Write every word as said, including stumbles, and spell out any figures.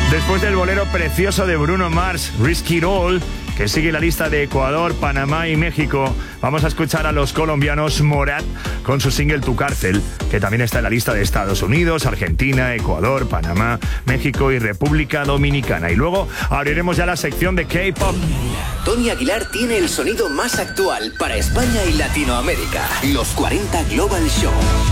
Después del bolero precioso de Bruno Mars, Risk It All, que sigue la lista de Ecuador, Panamá y México, vamos a escuchar a los colombianos Morat con su single Tu Cárcel, que también está en la lista de Estados Unidos, Argentina, Ecuador, Panamá, México y República Dominicana. Y luego abriremos ya la sección de K-pop. Tony Aguilar tiene el sonido más actual para España y Latinoamérica. Los cuarenta Global Show.